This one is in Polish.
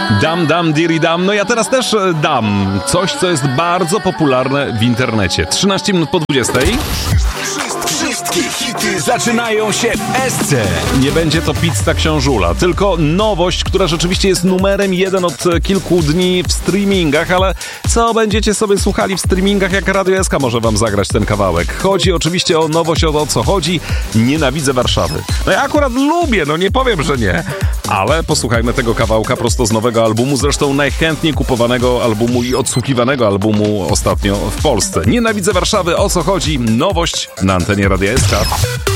Dam, diri dam. No ja teraz też dam coś, co jest bardzo popularne w internecie. 13 minut po 20. Wszystkie hity zaczynają się w Esce. Nie będzie to pizza książula, tylko nowość, która rzeczywiście jest numerem 1 od kilku dni w streamingach, ale co będziecie sobie słuchali w streamingach, jak Radio SK może wam zagrać ten kawałek? Chodzi oczywiście o nowość, o co chodzi. Nienawidzę Warszawy. No ja akurat lubię, no nie powiem, że nie. Ale posłuchajmy tego kawałka prosto z nowego albumu, zresztą najchętniej kupowanego albumu i odsłuchiwanego albumu ostatnio w Polsce. Nienawidzę Warszawy, o co chodzi? Nowość na antenie Radia SK.